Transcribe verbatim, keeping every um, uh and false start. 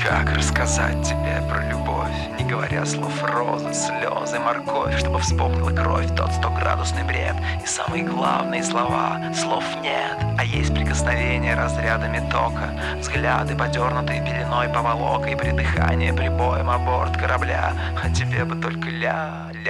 Как рассказать тебе про любовь, не говоря слов розы, слезы, морковь, чтобы вспомнила кровь тот стоградусный бред. И самые главные слова, слов нет, а есть прикосновение разрядами тока, взгляды, подернутые пеленой поволокой, придыхание прибоем о борт корабля. А тебе бы только ля, ля.